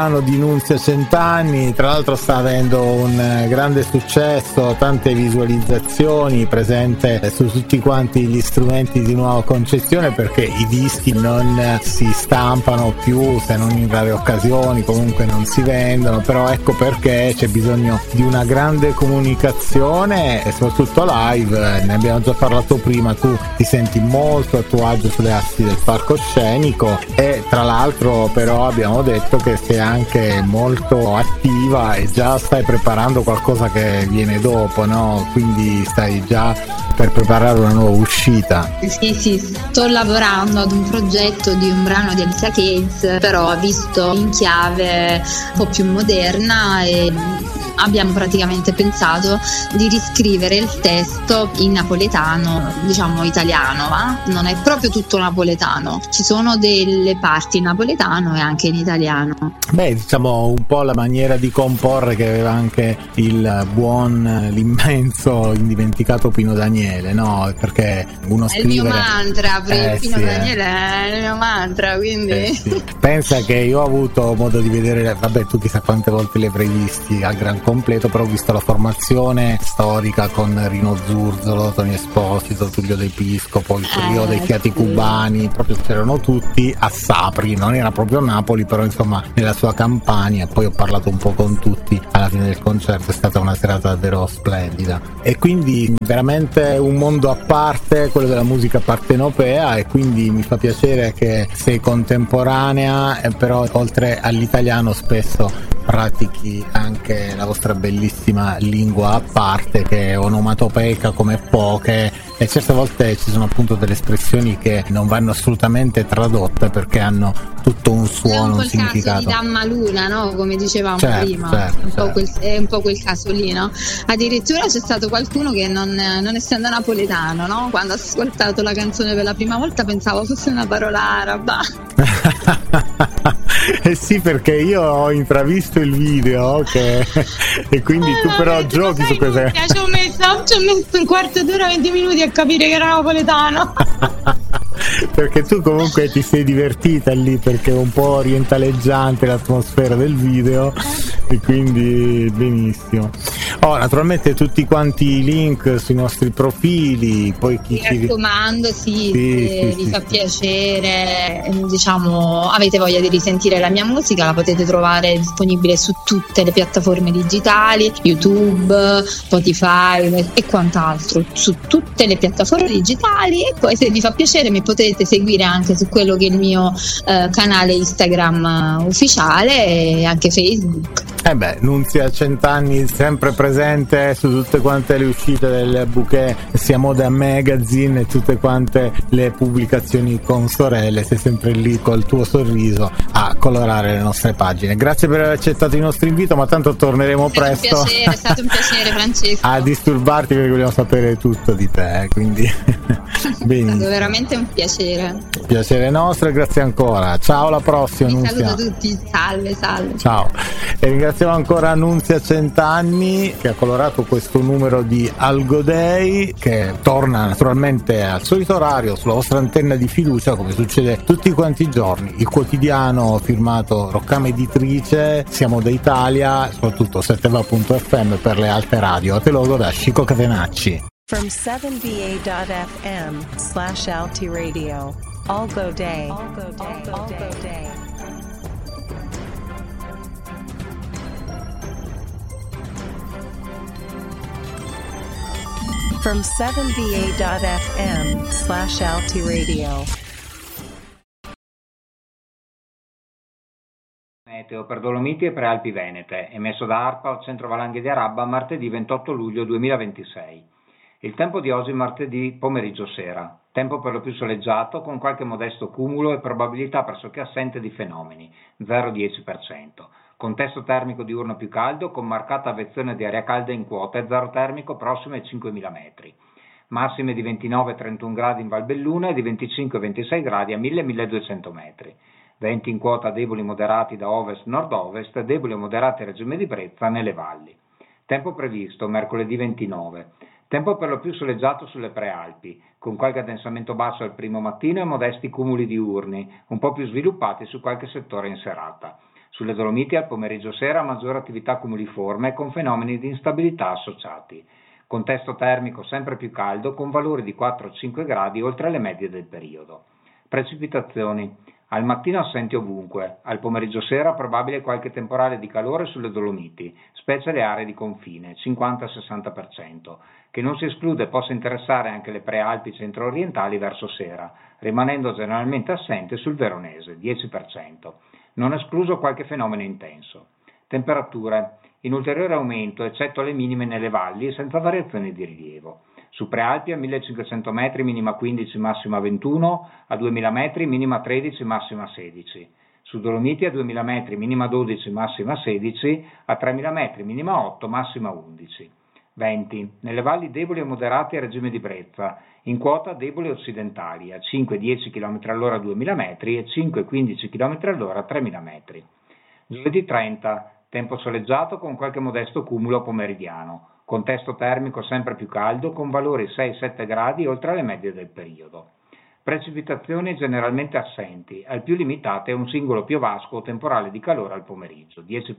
Di Nunzia Centanni, tra l'altro sta avendo un grande successo, tante visualizzazioni, presente su tutti quanti gli strumenti di nuova concezione, perché i dischi non si stampano più se non in rare occasioni, comunque non si vendono, però ecco perché c'è bisogno di una grande comunicazione e soprattutto live. Ne abbiamo già parlato prima, tu ti senti molto a tuo agio sulle assi del palcoscenico e tra l'altro però abbiamo detto che sei anche molto attiva e già stai preparando qualcosa che viene dopo, no? Quindi stai già per preparare una nuova uscita. Sì, sto lavorando ad un progetto di un brano di Alicia Keys, però visto in chiave un po' più moderna, e abbiamo praticamente pensato di riscrivere il testo in napoletano, diciamo italiano, ma non è proprio tutto napoletano, ci sono delle parti in napoletano e anche in italiano. Beh, diciamo un po' la maniera di comporre che aveva anche il buon, l'immenso, indimenticato Pino Daniele, no? Perché uno scrive... È il mio mantra, Pino sì, Daniele è il mio mantra, quindi... Sì. Pensa che io ho avuto modo di vedere, vabbè, tu chissà quante volte li avrei visti al gran completo, però ho visto la formazione storica con Rino Zurzolo, Tony Esposito, Tullio De Piscopo, il trio dei Fiati Cubani, proprio c'erano tutti a Sapri, non era proprio Napoli, però insomma nella sua campagna. Poi ho parlato un po' con tutti alla fine del concerto, è stata una serata davvero splendida e quindi veramente un mondo a parte, quello della musica partenopea, e quindi mi fa piacere che sei contemporanea, però oltre all'italiano spesso pratichi anche la vostra bellissima lingua a parte, che è onomatopeica come poche, e certe volte ci sono appunto delle espressioni che non vanno assolutamente tradotte perché hanno tutto un suono, un significato. È un po' il caso di Damma Luna, no? Come dicevamo prima, certo. È un po' quel caso lì, no? Addirittura c'è stato qualcuno che non essendo napoletano, no? Quando ha ascoltato la canzone per la prima volta pensavo fosse una parola araba. Eh sì, perché io ho intravisto il video e quindi tu però giochi su queste... Ci ho messo un quarto d'ora, 20 minuti a capire che era napoletano. Perché tu comunque ti sei divertita lì, perché è un po' orientaleggiante l'atmosfera del video e quindi benissimo. Naturalmente tutti quanti i link sui nostri profili, poi chi mi raccomando, vi fa piacere, diciamo, avete voglia di risentire la mia musica, la potete trovare disponibile su tutte le piattaforme digitali, YouTube, Spotify e quant'altro, su tutte le piattaforme digitali. E poi se vi fa piacere mi potete seguire anche su quello che è il mio canale Instagram ufficiale e anche Facebook. Nunzia Centanni sempre presente su tutte quante le uscite del bouquet sia Moda Magazine e tutte quante le pubblicazioni con sorelle, sei sempre lì col tuo sorriso a colorare le nostre pagine. Grazie per aver accettato il nostro invito, ma tanto torneremo presto. È stato un piacere Francesco. A disturbarti, perché vogliamo sapere tutto di te, quindi benissimo. È stato veramente un piacere nostro e grazie ancora. Ciao, alla prossima. Vi Nunzia. saluto tutti, salve. Ciao, e ringraziamo ancora Nunzia Centanni che ha colorato questo numero di Algo Day, che torna naturalmente al solito orario sulla vostra antenna di fiducia, come succede tutti quanti i giorni. Il quotidiano firmato Roccama Editrice, Siamo d'Italia, soprattutto Setteva.fm per le altre radio. A te logo da Chico Catenacci. From 7va.fm/Alti Radio. Algo Day. From 7va.fm/Alti Radio. Meteo per Dolomiti e Prealpi Venete, emesso da ARPA al centro Valanghe di Arabba martedì 28 luglio 2026. Il tempo di oggi martedì pomeriggio sera, tempo per lo più soleggiato con qualche modesto cumulo e probabilità pressoché assente di fenomeni, 0,10%. Contesto termico diurno più caldo con marcata avvezione di aria calda in quota e zero termico prossimo ai 5.000 metri. Massime di 29-31 gradi in Valbelluna e di 25-26 gradi a 1.000-1.200 metri. Venti in quota deboli moderati da ovest-nord-ovest e deboli o moderati a regime di brezza nelle valli. Tempo previsto mercoledì 29. Tempo per lo più soleggiato sulle prealpi, con qualche addensamento basso al primo mattino e modesti cumuli diurni, un po' più sviluppati su qualche settore in serata. Sulle Dolomiti al pomeriggio sera maggiore attività cumuliforme con fenomeni di instabilità associati. Contesto termico sempre più caldo con valori di 4-5 gradi oltre le medie del periodo. Precipitazioni. Al mattino assenti ovunque, al pomeriggio sera probabile qualche temporale di calore sulle Dolomiti, specie le aree di confine, 50-60%, che non si esclude possa interessare anche le prealpi centro-orientali verso sera, rimanendo generalmente assente sul Veronese, 10%. Non escluso qualche fenomeno intenso. Temperature. In ulteriore aumento, eccetto le minime nelle valli, senza variazioni di rilievo. Su prealpi a 1500 metri minima 15, massima 21, a 2000 metri minima 13, massima 16. Su Dolomiti a 2000 metri minima 12, massima 16, a 3000 metri minima 8, massima 11. Venti. Nelle valli deboli e moderati a regime di brezza, in quota deboli occidentali, a 5-10 km all'ora a 2000 metri e 5-15 km all'ora a 3000 metri. Giovedì 30. Tempo soleggiato con qualche modesto cumulo pomeridiano. Contesto termico sempre più caldo con valori 6-7 gradi oltre le medie del periodo. Precipitazioni generalmente assenti, al più limitate a un singolo piovasco o temporale di calore al pomeriggio, 10%.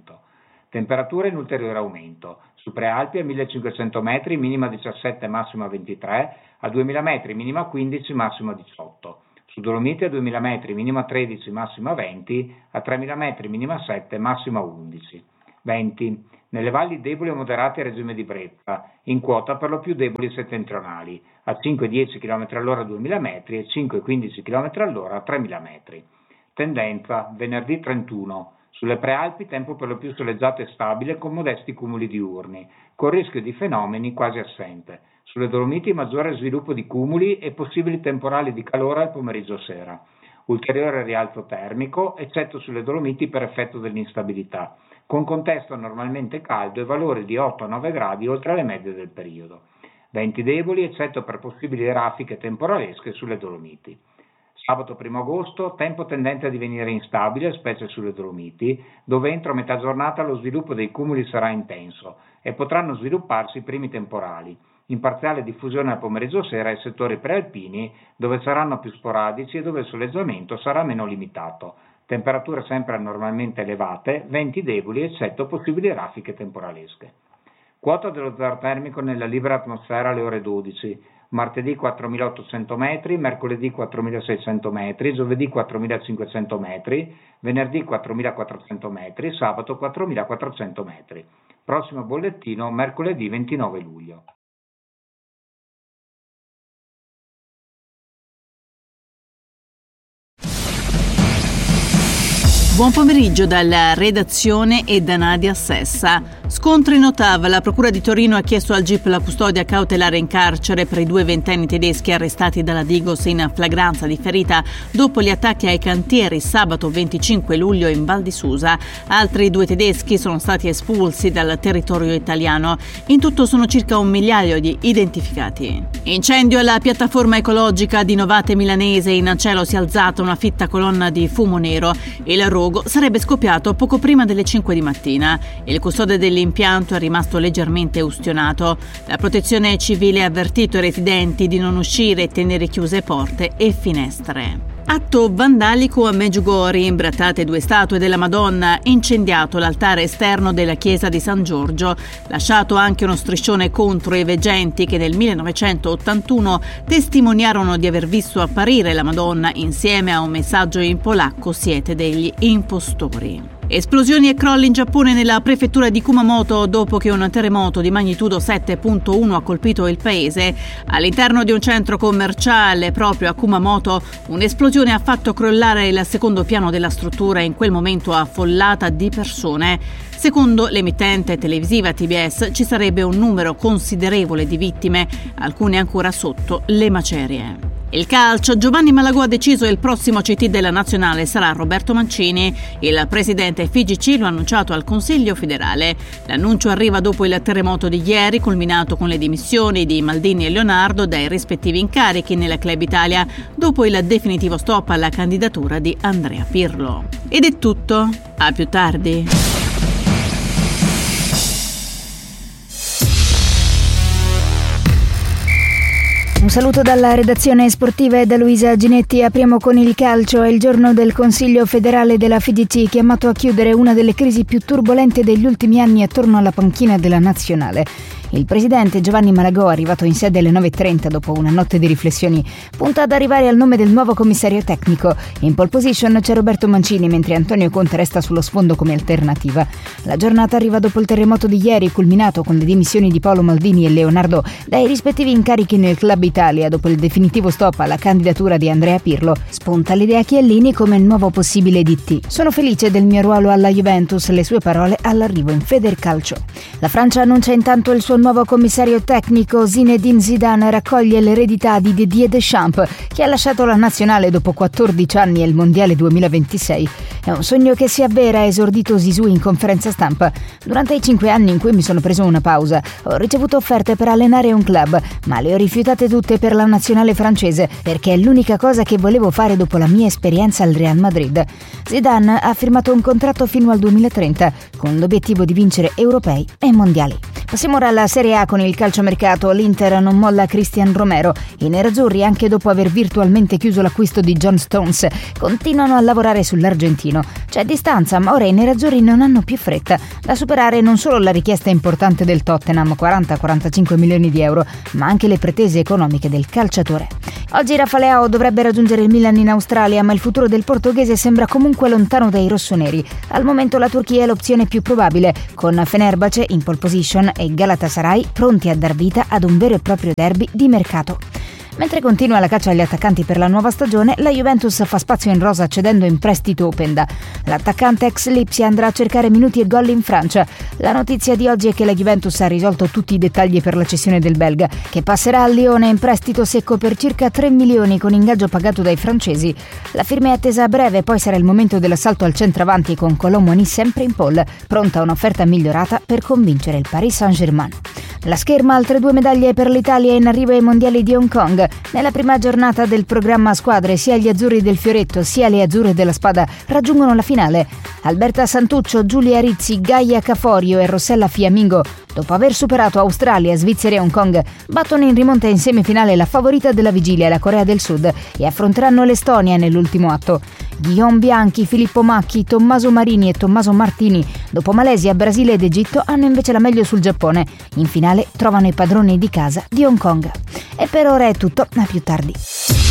Temperature in ulteriore aumento. Su prealpi a 1500 metri minima 17, massima 23, a 2000 metri minima 15, massima 18. Su Dolomiti a 2000 metri minima 13, massima 20, a 3000 metri minima 7, massima 11. 20. Nelle valli deboli o moderate a regime di brezza, in quota per lo più deboli settentrionali, a 5-10 km all'ora a 2000 metri e 5-15 km all'ora a 3000 metri. Tendenza, venerdì 31. Sulle prealpi tempo per lo più soleggiato e stabile con modesti cumuli diurni, con rischio di fenomeni quasi assente. Sulle Dolomiti maggiore sviluppo di cumuli e possibili temporali di calore al pomeriggio sera. Ulteriore rialzo termico, eccetto sulle Dolomiti per effetto dell'instabilità, con contesto normalmente caldo e valori di 8-9 gradi oltre le medie del periodo. Venti deboli, eccetto per possibili raffiche temporalesche sulle Dolomiti. Sabato 1 agosto, tempo tendente a divenire instabile, specie sulle Dolomiti, dove entro metà giornata lo sviluppo dei cumuli sarà intenso e potranno svilupparsi i primi temporali, in parziale diffusione al pomeriggio sera ai settori prealpini, dove saranno più sporadici e dove il soleggiamento sarà meno limitato. Temperature sempre anormalmente elevate, venti deboli, eccetto possibili raffiche temporalesche. Quota dello zero termico nella libera atmosfera alle ore 12, martedì 4.800 metri, mercoledì 4.600 metri, giovedì 4.500 metri, venerdì 4.400 metri, sabato 4.400 metri. Prossimo bollettino mercoledì 29 luglio. Buon pomeriggio dalla redazione e da Nadia Sessa. Scontro in Ottav. La Procura di Torino ha chiesto al GIP la custodia cautelare in carcere per i 2 ventenni tedeschi arrestati dalla Digos in flagranza di ferita dopo gli attacchi ai cantieri sabato 25 luglio in Val di Susa. Altri 2 tedeschi sono stati espulsi dal territorio italiano. In tutto sono circa 1 migliaio di identificati. Incendio alla piattaforma ecologica di Novate Milanese. In cielo si è alzata una fitta colonna di fumo nero. Il rogo sarebbe scoppiato poco prima delle 5 di mattina. Il custode dell'impianto è rimasto leggermente ustionato. La protezione civile ha avvertito i residenti di non uscire e tenere chiuse porte e finestre. Atto vandalico a Medjugorje, imbrattate 2 statue della Madonna, incendiato l'altare esterno della chiesa di San Giorgio, lasciato anche uno striscione contro i veggenti che nel 1981 testimoniarono di aver visto apparire la Madonna insieme a un messaggio in polacco: siete degli impostori. Esplosioni e crolli in Giappone nella prefettura di Kumamoto dopo che un terremoto di magnitudo 7.1 ha colpito il paese. All'interno di un centro commerciale proprio a Kumamoto, un'esplosione ha fatto crollare il secondo piano della struttura, in quel momento affollata di persone. Secondo l'emittente televisiva TBS ci sarebbe un numero considerevole di vittime, alcune ancora sotto le macerie. Il calcio. Giovanni Malagò ha deciso il prossimo CT della nazionale sarà Roberto Mancini. Il presidente FIGC lo ha annunciato al Consiglio federale. L'annuncio arriva dopo il terremoto di ieri, culminato con le dimissioni di Maldini e Leonardo dai rispettivi incarichi nella Club Italia, dopo il definitivo stop alla candidatura di Andrea Pirlo. Ed è tutto. A più tardi. Un saluto dalla redazione sportiva e da Luisa Ginetti. Apriamo con il calcio. È il giorno del Consiglio federale della FIGC, chiamato a chiudere una delle crisi più turbolente degli ultimi anni attorno alla panchina della nazionale. Il presidente Giovanni Malagò, arrivato in sede alle 9.30 dopo una notte di riflessioni, punta ad arrivare al nome del nuovo commissario tecnico. In pole position c'è Roberto Mancini, mentre Antonio Conte resta sullo sfondo come alternativa. La giornata arriva dopo il terremoto di ieri, culminato con le dimissioni di Paolo Maldini e Leonardo dai rispettivi incarichi nel Club Italia dopo il definitivo stop alla candidatura di Andrea Pirlo. Spunta l'idea Chiellini come il nuovo possibile DT. Sono felice del mio ruolo alla Juventus, le sue parole all'arrivo in Federcalcio. La Francia annuncia intanto il suo nuovo commissario tecnico. Zinedine Zidane raccoglie l'eredità di Didier Deschamps, che ha lasciato la nazionale dopo 14 anni e il Mondiale 2026. È un sogno che si avvera, ha esordito Zizou in conferenza stampa. Durante i 5 anni in cui mi sono preso una pausa, ho ricevuto offerte per allenare un club, ma le ho rifiutate tutte per la nazionale francese, perché è l'unica cosa che volevo fare dopo la mia esperienza al Real Madrid. Zidane ha firmato un contratto fino al 2030, con l'obiettivo di vincere europei e mondiali. Passiamo ora alla Serie A con il calciomercato. L'Inter non molla Cristian Romero. I nerazzurri, anche dopo aver virtualmente chiuso l'acquisto di John Stones, continuano a lavorare sull'argentino. C'è distanza, ma ora i nerazzurri non hanno più fretta. Da superare non solo la richiesta importante del Tottenham, 40-45 milioni di euro, ma anche le pretese economiche del calciatore. Oggi Rafa Leao dovrebbe raggiungere il Milan in Australia, ma il futuro del portoghese sembra comunque lontano dai rossoneri. Al momento la Turchia è l'opzione più probabile, con Fenerbahce in pole position e Galatasaray pronti a dar vita ad un vero e proprio derby di mercato. Mentre continua la caccia agli attaccanti per la nuova stagione, la Juventus fa spazio in rosa cedendo in prestito Openda. L'attaccante ex Lipsia andrà a cercare minuti e gol in Francia. La notizia di oggi è che la Juventus ha risolto tutti i dettagli per la cessione del belga, che passerà al Lione in prestito secco per circa 3 milioni con ingaggio pagato dai francesi. La firma è attesa a breve, poi sarà il momento dell'assalto al centravanti con Colomoni sempre in pole, pronta a un'offerta migliorata per convincere il Paris Saint-Germain. La scherma, altre 2 medaglie per l'Italia in arrivo ai mondiali di Hong Kong. Nella prima giornata del programma a squadre, sia gli azzurri del Fioretto sia le azzurre della Spada raggiungono la finale. Alberta Santuccio, Giulia Rizzi, Gaia Caforio e Rossella Fiammingo, dopo aver superato Australia, Svizzera e Hong Kong, battono in rimonta in semifinale la favorita della vigilia, la Corea del Sud, e affronteranno l'Estonia nell'ultimo atto. Guillaume Bianchi, Filippo Macchi, Tommaso Marini e Tommaso Martini, dopo Malesia, Brasile ed Egitto, hanno invece la meglio sul Giappone. In finale trovano i padroni di casa di Hong Kong. E per ora è tutto, a più tardi.